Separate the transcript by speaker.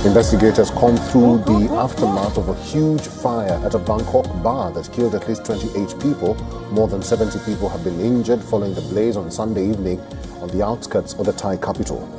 Speaker 1: Investigators combed through the aftermath of a huge fire at a Bangkok bar that killed at least 28 people. More than 70 people have been injured following the blaze on Sunday evening on the outskirts of the Thai capital.